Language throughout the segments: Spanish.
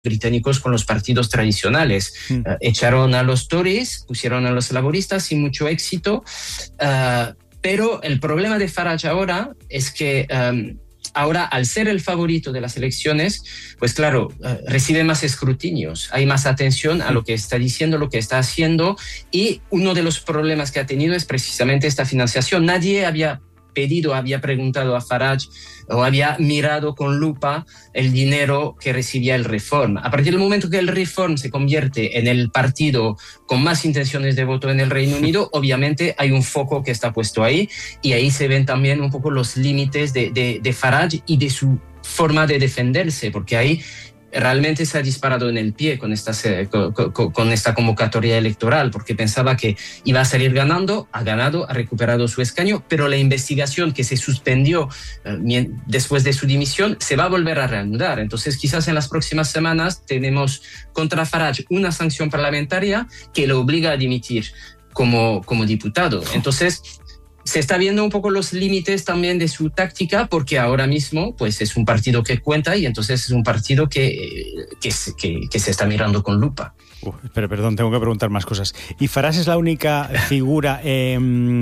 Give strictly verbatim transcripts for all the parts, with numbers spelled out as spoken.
británicos con los partidos tradicionales. Mm. Uh, echaron a los Tories, pusieron a los laboristas sin mucho éxito, uh, pero el problema de Farage ahora es que um, ahora, al ser el favorito de las elecciones, pues claro, uh, recibe más escrutinios, hay más atención a lo que está diciendo, lo que está haciendo, y uno de los problemas que ha tenido es precisamente esta financiación. Nadie había pedido, había preguntado a Farage o había mirado con lupa el dinero que recibía el Reform. A partir del momento que el Reform se convierte en el partido con más intenciones de voto en el Reino Unido, obviamente hay un foco que está puesto ahí, y ahí se ven también un poco los límites de, de, de Farage y de su forma de defenderse, porque ahí realmente se ha disparado en el pie con esta, con, con esta convocatoria electoral, porque pensaba que iba a salir ganando, ha ganado, ha recuperado su escaño, pero la investigación que se suspendió eh, después de su dimisión se va a volver a reanudar. Entonces, quizás en las próximas semanas tenemos contra Farage una sanción parlamentaria que lo obliga a dimitir como, como diputado. Entonces, se está viendo un poco los límites también de su táctica, porque ahora mismo pues, es un partido que cuenta, y entonces es un partido que, que, que, que se está mirando con lupa. Uh, pero perdón, tengo que preguntar más cosas. ¿Y Farage es la única figura? Eh,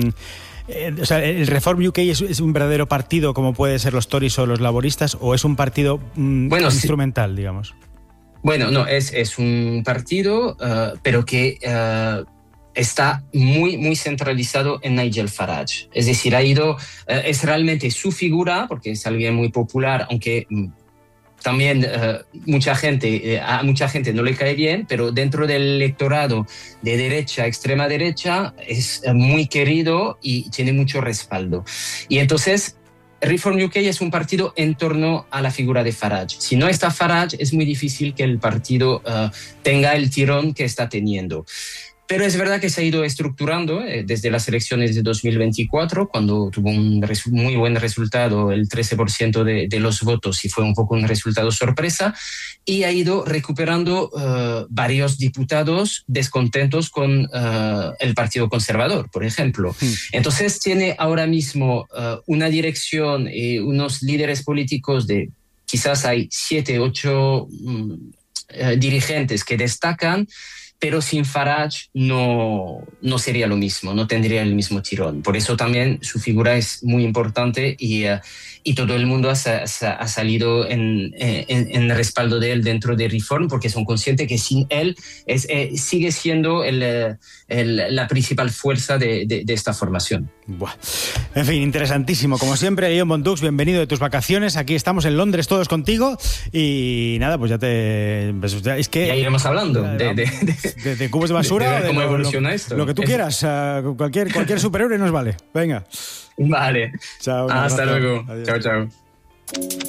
eh, o sea, ¿el Reform U K es, es un verdadero partido como puede ser los Tories o los laboristas, o es un partido mm, bueno, instrumental, sí. digamos? Bueno, no, es, es un partido, uh, pero que... Uh, está muy, muy centralizado en Nigel Farage. Es decir, ha ido, eh, es realmente su figura, porque es alguien muy popular, aunque mm, también eh, mucha gente, eh, a mucha gente no le cae bien, pero dentro del electorado de derecha, extrema derecha, es eh, muy querido y tiene mucho respaldo. Y entonces, Reform U K es un partido en torno a la figura de Farage. Si no está Farage, es muy difícil que el partido eh, tenga el tirón que está teniendo. Pero es verdad que se ha ido estructurando eh, desde las elecciones de dos mil veinticuatro, cuando tuvo un resu- muy buen resultado, el trece por ciento de, de los votos, y fue un poco un resultado sorpresa, y ha ido recuperando uh, varios diputados descontentos con uh, el Partido Conservador, por ejemplo. Mm. Entonces tiene ahora mismo uh, una dirección y unos líderes políticos de quizás hay siete, ocho um, uh, dirigentes que destacan, pero sin Farage no, no sería lo mismo, no tendría el mismo tirón. Por eso también su figura es muy importante, y, uh, y todo el mundo ha, ha salido en, en, en respaldo de él dentro de Reform, porque son conscientes que sin él es, eh, sigue siendo el, el, la principal fuerza de, de, de esta formación. Buah. En fin, interesantísimo. Como siempre, Guillaume Bondux, bienvenido de tus vacaciones. Aquí estamos en Londres todos contigo, y nada, pues ya te... Pues ya, es que, ya iremos hablando de... de, de De, de cubos de basura, de, de cómo de lo, evoluciona lo, esto. Lo que tú quieras, uh, cualquier, cualquier superhéroe nos vale. Venga. Vale. Chao. Hasta luego. Adiós. Chao, chao.